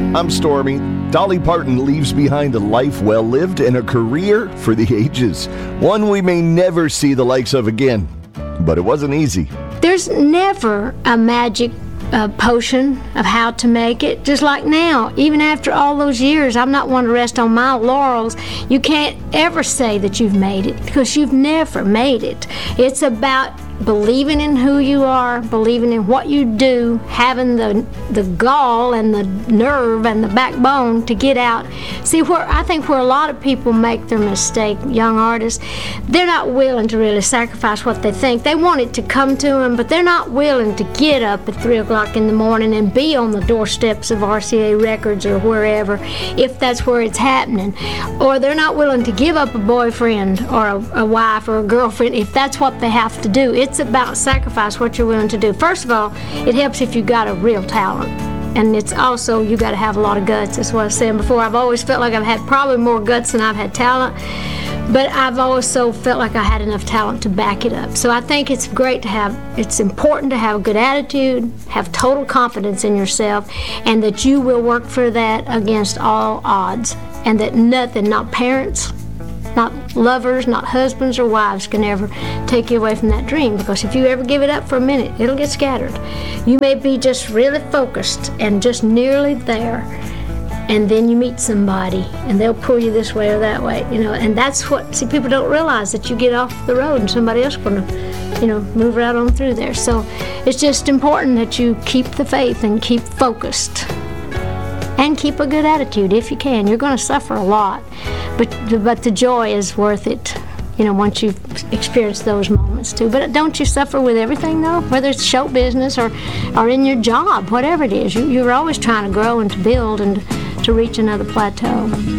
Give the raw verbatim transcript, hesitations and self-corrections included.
I'm Stormy. Dolly Parton leaves behind a life well lived and a career for the ages. One we may never see the likes of again. But it wasn't easy. There's never a magic uh, potion of how to make it. Just like now, even after all those years, I'm not one to rest on my laurels. You can't ever say that you've made it because you've never made it. It's about believing in who you are, believing in what you do, having the the gall and the nerve and the backbone to get out. See, where I think where a lot of people make their mistake, young artists, they're not willing to really sacrifice what they think. They want it to come to them, but they're not willing to get up at three o'clock in the morning and be on the doorsteps of R C A Records or wherever, if that's where it's happening. Or they're not willing to give up a boyfriend or a, a wife or a girlfriend if that's what they have to do. It's about sacrifice what you're willing to do. First of all, it helps if you got a real talent. And it's also, you got to have a lot of guts. That's what I was saying before. I've always felt like I've had probably more guts than I've had talent. But I've also felt like I had enough talent to back it up. So I think it's great to have, it's important to have a good attitude, have total confidence in yourself, and that you will work for that against all odds. And that nothing, not parents, not lovers, not husbands or wives can ever take you away from that dream, because if you ever give it up for a minute, it'll get scattered. You may be just really focused and just nearly there, and then you meet somebody and they'll pull you this way or that way, you know, and that's what, see, people don't realize that you get off the road and somebody else is going to, you know, move right on through there. So it's just important that you keep the faith and keep focused. And keep a good attitude if you can. You're going to suffer a lot, but but the joy is worth it, you know, once you've experienced those moments too. But don't you suffer with everything though, whether it's show business or, or in your job, whatever it is. You, you're always trying to grow and to build and to reach another plateau.